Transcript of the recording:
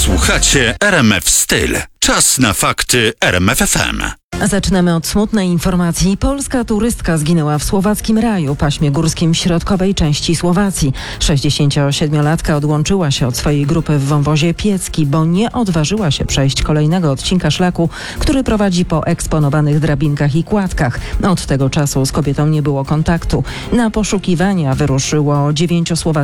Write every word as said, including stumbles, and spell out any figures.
Słuchacie R M F Styl. Czas na fakty R M F F M. Zaczynamy od smutnej informacji. Polska turystka zginęła w słowackim Raju, paśmie górskim środkowej części Słowacji. sześćdziesięciosiedmiolatka odłączyła się od swojej grupy w wąwozie Piecki, bo nie odważyła się przejść kolejnego odcinka szlaku, który prowadzi po eksponowanych drabinkach i kładkach. Od tego czasu z kobietą nie było kontaktu. Na poszukiwania wyruszyło dziewięciu Słowaków.